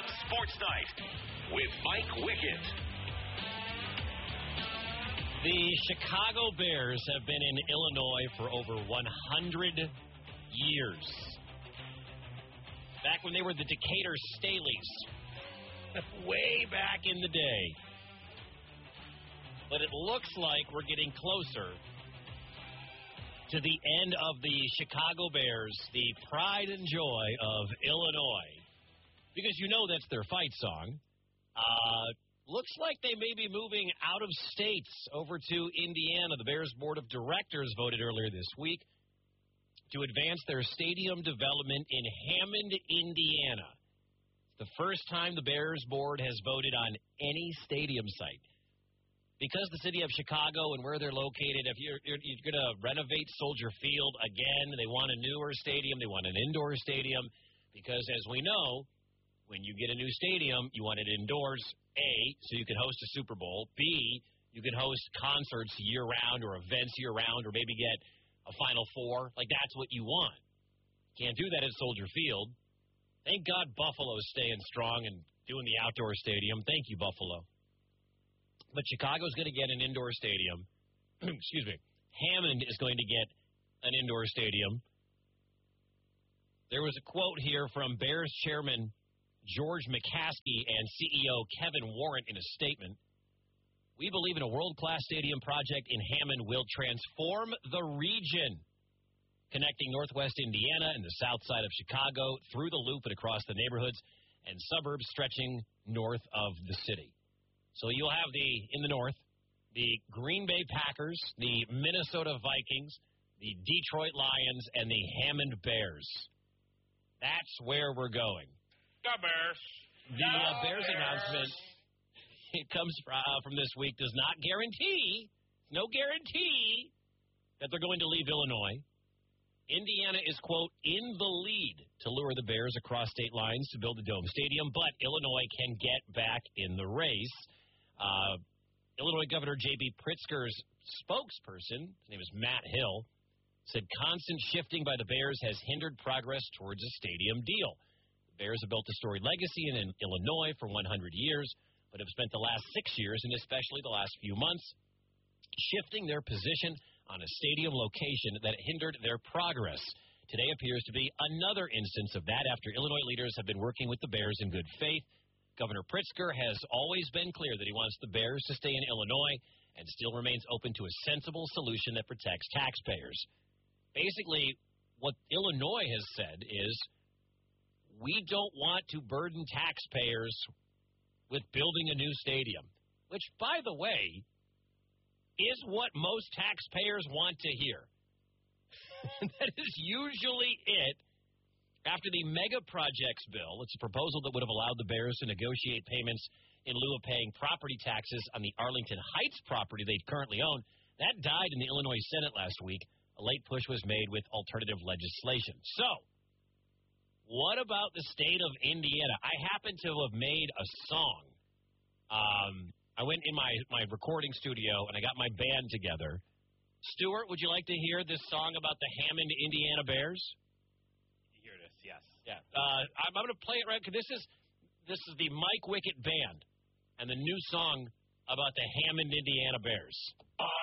on Sports Night with Mike Wickett. The Chicago Bears have been in Illinois for over 100 years. Back when they were the Decatur Staleys. Way back in the day. But it looks like we're getting closer to the end of the Chicago Bears, the pride and joy of Illinois. Because you know that's their fight song. Looks like they may be moving out of states over to Indiana. The Bears Board of Directors voted earlier this week to advance their stadium development in Hammond, Indiana. It's the first time the Bears Board has voted on any stadium site. Because the city of Chicago and where they're located, if you're going to renovate Soldier Field again, they want a newer stadium, they want an indoor stadium, because as we know, when you get a new stadium, you want it indoors, A, so you can host a Super Bowl, B, you can host concerts year-round or events year-round or maybe get a Final Four. Like, that's what you want. Can't do that at Soldier Field. Thank God Buffalo's staying strong and doing the outdoor stadium. Thank you, Buffalo. But Chicago's going to get an indoor stadium. Excuse me. Hammond is going to get an indoor stadium. There was a quote here from Bears chairman George McCaskey and CEO Kevin Warren in a statement. We believe in a world-class stadium project in Hammond will transform the region, connecting northwest Indiana and the south side of Chicago through the loop and across the neighborhoods and suburbs stretching north of the city. So you'll have in the north, the Green Bay Packers, the Minnesota Vikings, the Detroit Lions, and the Hammond Bears. That's where we're going. The Bears. The Bears announcement, it comes from this week, does not guarantee, no guarantee, that they're going to leave Illinois. Indiana is, quote, in the lead to lure the Bears across state lines to build a dome stadium, but Illinois can get back in the race. Illinois Governor J.B. Pritzker's spokesperson, his name is Matt Hill, said constant shifting by the Bears has hindered progress towards a stadium deal. The Bears have built a storied legacy in Illinois for 100 years, but have spent the last 6 years, and especially the last few months, shifting their position on a stadium location that hindered their progress. Today appears to be another instance of that after Illinois leaders have been working with the Bears in good faith. Governor Pritzker has always been clear that he wants the Bears to stay in Illinois and still remains open to a sensible solution that protects taxpayers. Basically, what Illinois has said is, we don't want to burden taxpayers with building a new stadium, which, by the way, is what most taxpayers want to hear. That is usually it. After the mega projects bill, it's a proposal that would have allowed the Bears to negotiate payments in lieu of paying property taxes on the Arlington Heights property they currently own. That died in the Illinois Senate last week. A late push was made with alternative legislation. So, what about the state of Indiana? I happen to have made a song. I went in my recording studio, and I got my band together. Stuart, would you like to hear this song about the Hammond, Indiana Bears? Hear this, yes. Yeah. I'm going to play it right, because this is the Mike Wickett Band and the new song about the Hammond, Indiana Bears.